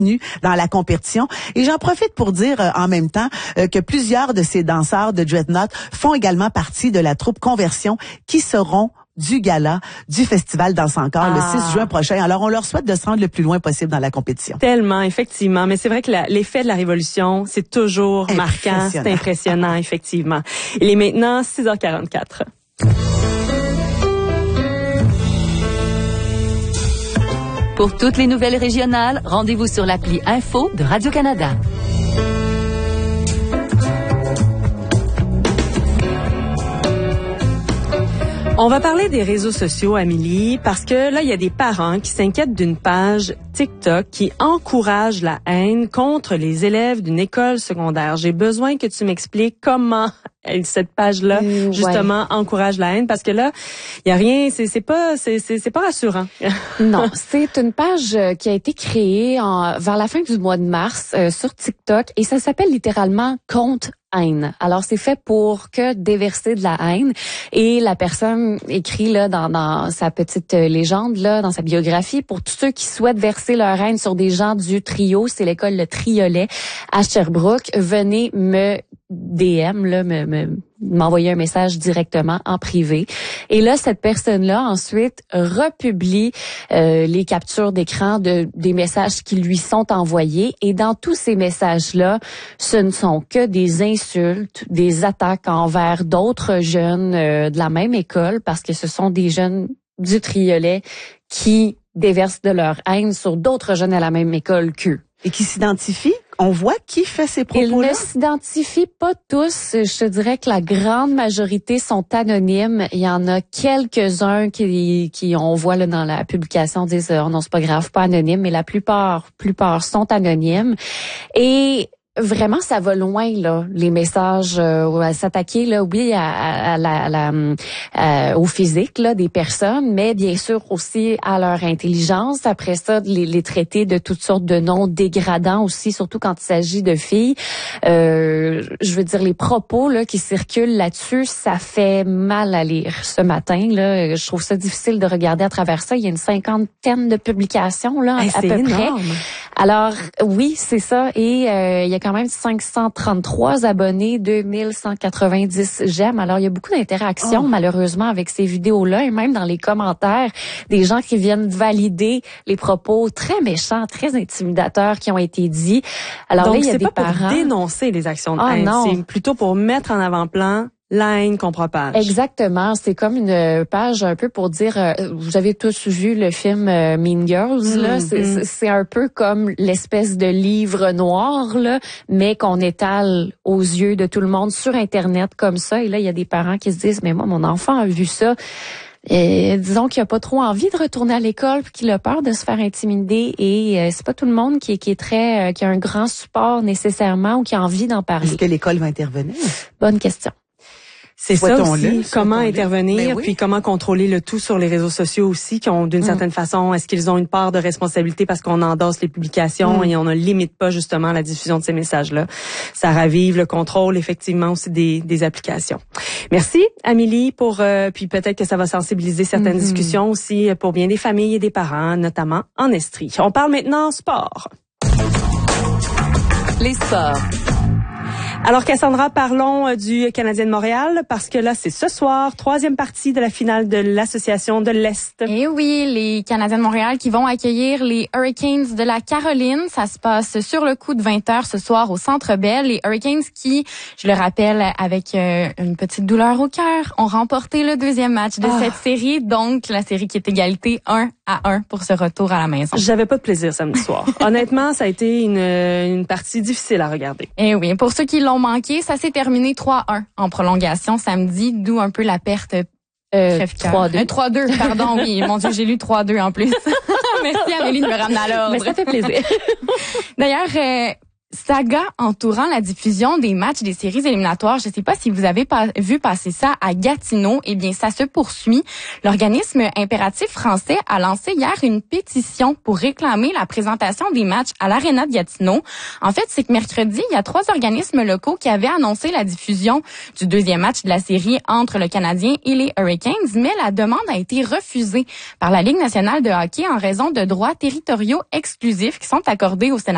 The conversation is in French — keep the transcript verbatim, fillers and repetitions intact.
dans la compétition. Et j'en profite pour dire euh, en même temps euh, que plusieurs de ces danseurs de Dreadnought font également partie de la troupe Conversion qui seront du gala du Festival Danse Encore ah. le six juin prochain. Alors, on leur souhaite de se rendre le plus loin possible dans la compétition. Tellement, effectivement. Mais c'est vrai que la, l'effet de la Révolution, c'est toujours marquant, c'est impressionnant, effectivement. Il est maintenant six heures quarante-quatre. Pour toutes les nouvelles régionales, rendez-vous sur l'appli Info de Radio-Canada. On va parler des réseaux sociaux, Amélie, parce que là, il y a des parents qui s'inquiètent d'une page TikTok qui encourage la haine contre les élèves d'une école secondaire. J'ai besoin que tu m'expliques comment cette page-là, mmh, justement, ouais. encourage la haine, parce que là, il y a rien, c'est, c'est pas, c'est, c'est, c'est pas rassurant. Non, c'est une page qui a été créée en, vers la fin du mois de mars euh, sur TikTok et ça s'appelle littéralement Compte haine. Alors c'est fait pour que déverser de la haine et la personne écrit là dans, dans sa petite légende là, dans sa biographie, pour tous ceux qui souhaitent verser leur haine sur des gens du trio, c'est l'école Le Triolet à Sherbrooke, venez me D M là, me, me m'envoyer un message directement en privé. Et là, cette personne-là ensuite republie euh, les captures d'écran de des messages qui lui sont envoyés. Et dans tous ces messages-là, ce ne sont que des insultes, des attaques envers d'autres jeunes euh, de la même école, parce que ce sont des jeunes du Triolet qui déversent de leur haine sur d'autres jeunes à la même école qu'eux. Et qui s'identifient? On voit qui fait ces propos-là? Ils ne s'identifient pas tous. Je te dirais que la grande majorité sont anonymes. Il y en a quelques-uns qui, qui on voit là dans la publication, disent oh non, c'est pas grave, pas anonyme, mais la plupart, plupart sont anonymes. Et vraiment, ça va loin là, les messages euh, à s'attaquer là, oui, à, à, à la, à la euh, au physique là des personnes, mais bien sûr aussi à leur intelligence. Après ça, les, les traiter de toutes sortes de noms dégradants aussi, surtout quand il s'agit de filles. Euh, je veux dire, les propos là qui circulent là-dessus, ça fait mal à lire. Ce matin là, je trouve ça difficile de regarder à travers ça. Il y a une cinquantaine de publications là, hey, à peu énorme. près. Alors oui, c'est ça. Et euh, il y a quand même cinq cent trente-trois abonnés, deux mille cent quatre-vingt-dix j'aime. Alors, il y a beaucoup d'interactions, oh. malheureusement, avec ces vidéos-là, et même dans les commentaires, des gens qui viennent valider les propos très méchants, très intimidateurs qui ont été dits. Alors Donc, là, il y a c'est des pas parents... pour dénoncer les actions de oh, haine, non. c'est plutôt pour mettre en avant-plan la haine qu'on propage. Exactement. C'est comme une page un peu pour dire, euh, vous avez tous vu le film euh, Mean Girls, mmh, là. C'est, mmh. c'est un peu comme l'espèce de livre noir, là, mais qu'on étale aux yeux de tout le monde sur Internet comme ça. Et là, il y a des parents qui se disent, mais moi, mon enfant a vu ça. Et disons qu'il a pas trop envie de retourner à l'école, puis qu'il a peur de se faire intimider, et euh, c'est pas tout le monde qui est, qui est très, euh, qui a un grand support nécessairement ou qui a envie d'en parler. Est-ce que l'école va intervenir? Bonne question. C'est ça aussi, comment Soit-on intervenir, oui. puis comment contrôler le tout sur les réseaux sociaux aussi, qui ont d'une mm. certaine façon, est-ce qu'ils ont une part de responsabilité parce qu'on endosse les publications mm. et on ne limite pas justement la diffusion de ces messages-là. Ça ravive le contrôle effectivement aussi des, des applications. Merci Amélie pour, euh, puis peut-être que ça va sensibiliser certaines mm-hmm. discussions aussi pour bien des familles et des parents, notamment en Estrie. On parle maintenant sport. Les sports. Alors Cassandra, parlons du Canadien de Montréal parce que là, c'est ce soir, troisième partie de la finale de l'Association de l'Est. Et oui, les Canadiens de Montréal qui vont accueillir les Hurricanes de la Caroline. Ça se passe sur le coup de vingt heures ce soir au Centre Bell. Les Hurricanes qui, je le rappelle, avec euh, une petite douleur au cœur, ont remporté le deuxième match de oh. cette série. Donc, la série qui est égalité un à un pour ce retour à la maison. J'avais pas de plaisir samedi soir. Honnêtement, ça a été une, une partie difficile à regarder. Et oui, pour ceux qui l'ont manqué, ça s'est terminé trois un en prolongation samedi, d'où un peu la perte euh, trois deux. Euh, trois deux, pardon, oui. Mon Dieu, j'ai lu trois deux en plus. Merci Amélie de me ramener à l'ordre. Mais ça fait plaisir. D'ailleurs, euh, saga entourant la diffusion des matchs des séries éliminatoires. Je ne sais pas si vous avez pas vu passer ça à Gatineau. Eh bien, ça se poursuit. L'organisme Impératif français a lancé hier une pétition pour réclamer la présentation des matchs à l'Arena de Gatineau. En fait, c'est que mercredi, il y a trois organismes locaux qui avaient annoncé la diffusion du deuxième match de la série entre le Canadien et les Hurricanes, mais la demande a été refusée par la Ligue nationale de hockey en raison de droits territoriaux exclusifs qui sont accordés aux sénateurs